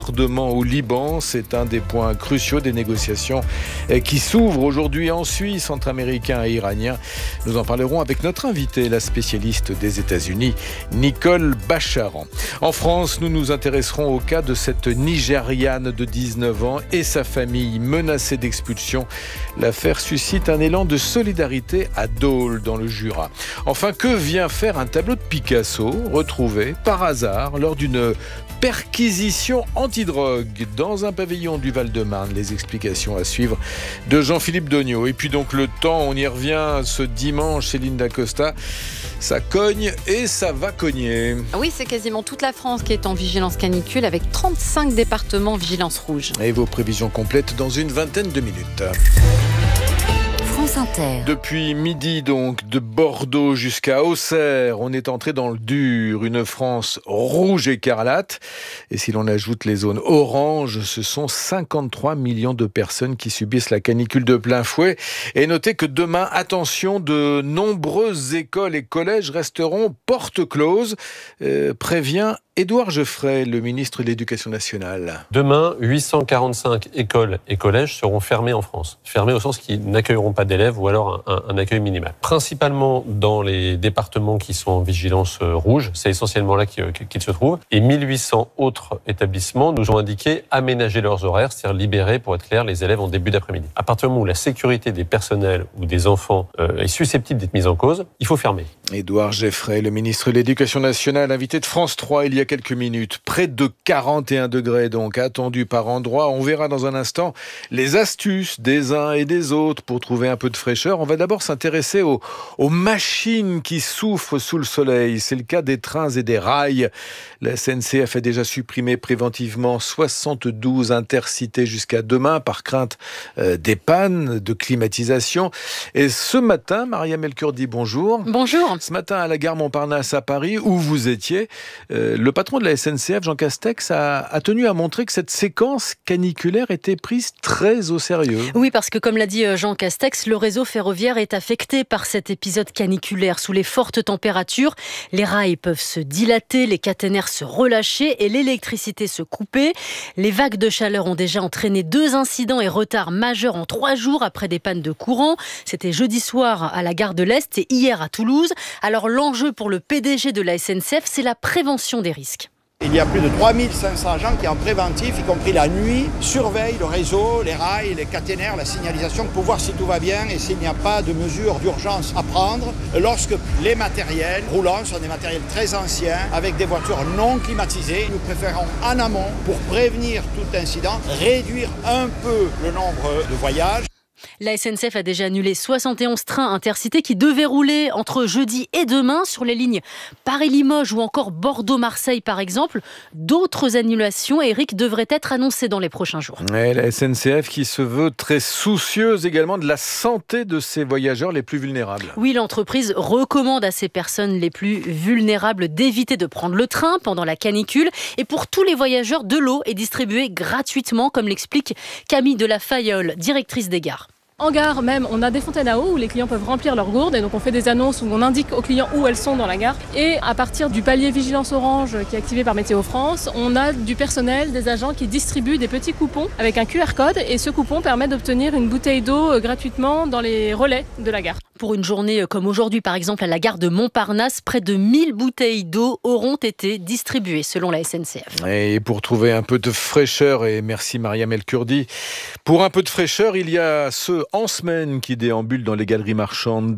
Bombardement au Liban, c'est un des points cruciaux des négociations qui s'ouvrent aujourd'hui en Suisse entre Américains et Iraniens. Nous en parlerons avec notre invitée, la spécialiste des États-Unis, Nicole Bacharan. En France, nous nous intéresserons au cas de cette Nigériane de 19 ans et sa famille menacée d'expulsion. L'affaire suscite un élan de solidarité à Dole, dans le Jura. Enfin, que vient faire un tableau de Picasso retrouvé par hasard lors d'une perquisition antidrogue dans un pavillon du Val-de-Marne? Les explications à suivre de Jean-Philippe Dognaud. Et puis donc le temps, on y revient ce dimanche, Céline Dacosta. Ça cogne et ça va cogner. Oui, c'est quasiment toute la France qui est en vigilance canicule avec 35 départements vigilance rouge. Et vos prévisions complètes dans une vingtaine de minutes. France Inter. Depuis midi donc, de Bordeaux jusqu'à Auxerre, on est entré dans le dur, une France rouge écarlate. Et si l'on ajoute les zones oranges, ce sont 53 millions de personnes qui subissent la canicule de plein fouet. Et notez que demain, attention, de nombreuses écoles et collèges resteront portes closes, prévient Édouard Geoffrey, le ministre de l'Éducation nationale. Demain, 845 écoles et collèges seront fermés en France. Fermés au sens qu'ils n'accueilleront pas d'élèves ou alors un accueil minimal. Principalement dans les départements qui sont en vigilance rouge, c'est essentiellement là qu'ils se trouvent. Et 1800 autres établissements nous ont indiqué aménager leurs horaires, c'est-à-dire libérer, pour être clair, les élèves en début d'après-midi. À partir du moment où la sécurité des personnels ou des enfants est susceptible d'être mise en cause, il faut fermer. Édouard Geoffrey, le ministre de l'Éducation nationale, invité de France 3 il y a quelques minutes. Près de 41 degrés donc, attendus par endroits. On verra dans un instant les astuces des uns et des autres pour trouver un peu de fraîcheur. On va d'abord s'intéresser aux machines qui souffrent sous le soleil. C'est le cas des trains et des rails. La SNCF a déjà supprimé préventivement 72 intercités jusqu'à demain par crainte des pannes de climatisation. Et ce matin, Mariam El-Kurdi, bonjour. Bonjour. Ce matin, à la gare Montparnasse à Paris, où vous étiez, le patron de la SNCF, Jean Castex, a tenu à montrer que cette séquence caniculaire était prise très au sérieux. Oui, parce que comme l'a dit Jean Castex, le réseau ferroviaire est affecté par cet épisode caniculaire. Sous les fortes températures, les rails peuvent se dilater, les caténaires se relâcher et l'électricité se couper. Les vagues de chaleur ont déjà entraîné 2 incidents et retards majeurs en 3 jours après des pannes de courant. C'était jeudi soir à la gare de l'Est et hier à Toulouse. Alors l'enjeu pour le PDG de la SNCF, c'est la prévention des risques. Il y a plus de 3500 agents qui en préventif, y compris la nuit, surveillent le réseau, les rails, les caténaires, la signalisation pour voir si tout va bien et s'il n'y a pas de mesures d'urgence à prendre lorsque les matériels roulants sont des matériels très anciens avec des voitures non climatisées. Nous préférons en amont, pour prévenir tout incident, réduire un peu le nombre de voyages. La SNCF a déjà annulé 71 trains intercités qui devaient rouler entre jeudi et demain sur les lignes Paris-Limoges ou encore Bordeaux-Marseille par exemple. D'autres annulations, Eric, devraient être annoncées dans les prochains jours. Et la SNCF qui se veut très soucieuse également de la santé de ses voyageurs les plus vulnérables. Oui, l'entreprise recommande à ces personnes les plus vulnérables d'éviter de prendre le train pendant la canicule. Et pour tous les voyageurs, de l'eau est distribuée gratuitement, comme l'explique Camille de la Fayolle, directrice des gares. En gare même, on a des fontaines à eau où les clients peuvent remplir leurs gourdes et donc on fait des annonces où on indique aux clients où elles sont dans la gare. Et à partir du palier Vigilance Orange qui est activé par Météo France, on a du personnel, des agents qui distribuent des petits coupons avec un QR code et ce coupon permet d'obtenir une bouteille d'eau gratuitement dans les relais de la gare. Pour une journée comme aujourd'hui, par exemple, à la gare de Montparnasse, près de 1000 bouteilles d'eau auront été distribuées, selon la SNCF. Et pour trouver un peu de fraîcheur, et merci Mariam El-Kurdi, pour un peu de fraîcheur, il y a ceux en semaine qui déambulent dans les galeries marchandes,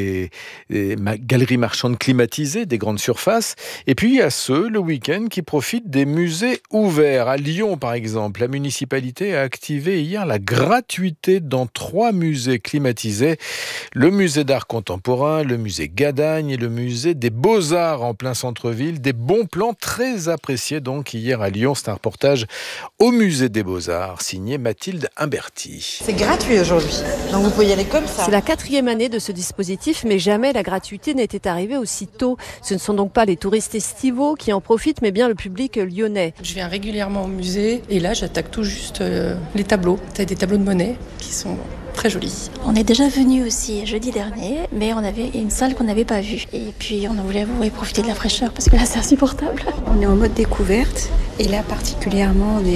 galeries marchandes climatisées, des grandes surfaces. Et puis il y a ceux, le week-end, qui profitent des musées ouverts. À Lyon, par exemple, la municipalité a activé hier la gratuité dans 3 musées climatisés. Le musée d'art contemporain, le musée Gadagne et le musée des Beaux-Arts en plein centre-ville. Des bons plans très appréciés donc hier à Lyon. C'est un reportage au musée des Beaux-Arts signé Mathilde Imberti. C'est gratuit aujourd'hui, donc vous pouvez y aller comme ça. C'est la 4e année de ce dispositif, mais jamais la gratuité n'était arrivée aussi tôt. Ce ne sont donc pas les touristes estivaux qui en profitent, mais bien le public lyonnais. Je viens régulièrement au musée et là j'attaque tout juste les tableaux. T'as des tableaux de Monet qui sont très joli. On est déjà venu aussi jeudi dernier, mais on avait une salle qu'on n'avait pas vue. Et puis on voulait profiter de la fraîcheur parce que là c'est insupportable. On est en mode découverte et là particulièrement on est